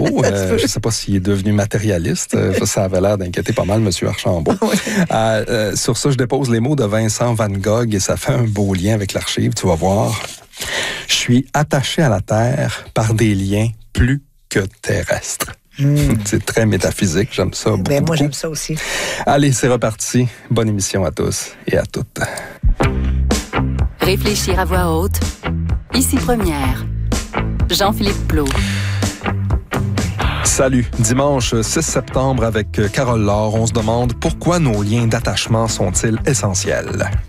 Je ne sais pas s'il est devenu matérialiste. Ça avait l'air d'inquiéter pas mal M. Archambault. Sur ça, je dépose les mots de Vincent Van Gogh et ça fait un beau lien avec l'archive, tu vas voir. Je suis attaché à la terre par des liens plus que terrestres. C'est très métaphysique, j'aime ça beaucoup. Moi, j'aime ça aussi. Allez, c'est reparti. Bonne émission à tous et à toutes. Réfléchir à voix haute. Ici Première. Jean-Philippe Plault. Salut. Dimanche 6 septembre avec Carole Laure, on se demande pourquoi nos liens d'attachement sont-ils essentiels?